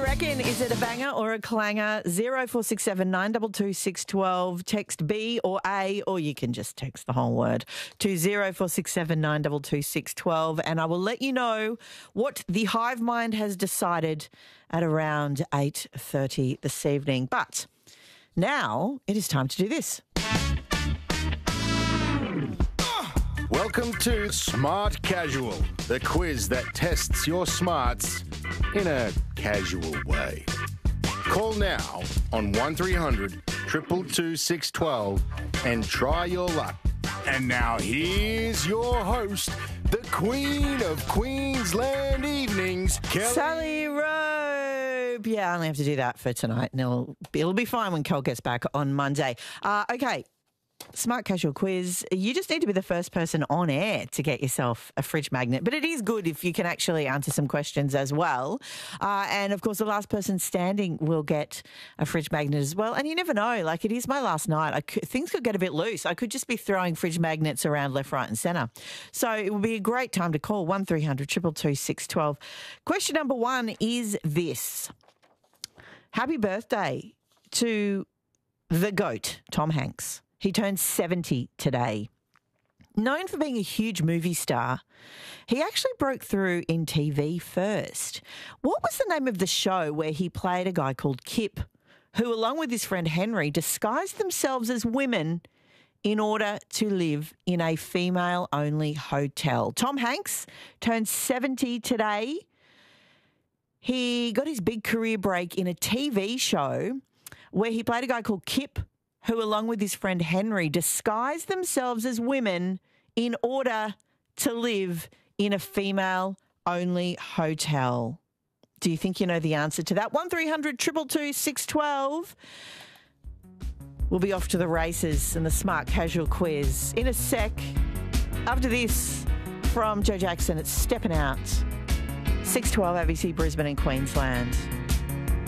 reckon? Is it a banger or a clanger? 0467 922 612. Text B or A, or you can just text the whole word to 0467 922 612, and I will let you know what the Hive Mind has decided at around 8:30 this evening. But now it is time to do this. Welcome to Smart Casual, the quiz that tests your smarts in a casual way. Call now on 1300 222 612 and try your luck. And now here's your host, the Queen of Queensland Evenings, Kelly. Sally Robe. Yeah, I only have to do that for tonight, and it'll be fine when Kel gets back on Monday. Okay. Smart Casual quiz. You just need to be the first person on air to get yourself a fridge magnet, but it is good if you can actually answer some questions as well. And of course, the last person standing will get a fridge magnet as well. And you never know, like it is my last night. Things could get a bit loose. I could just be throwing fridge magnets around left, right and centre. So it would be a great time to call 1300 222 612. Question number one is this. Happy birthday to the GOAT, Tom Hanks. He turned 70 today. Known for being a huge movie star, he actually broke through in TV first. What was the name of the show where he played a guy called Kip, who, along with his friend Henry, disguised themselves as women in order to live in a female-only hotel? Tom Hanks turned 70 today. He got his big career break in a TV show where he played a guy called Kip, who, along with his friend Henry, disguised themselves as women in order to live in a female-only hotel. Do you think you know the answer to that? 1300 222 612. We'll be off to the races and the Smart Casual quiz in a sec. After this, from Joe Jackson, it's Stepping Out. 612 ABC Brisbane and Queensland.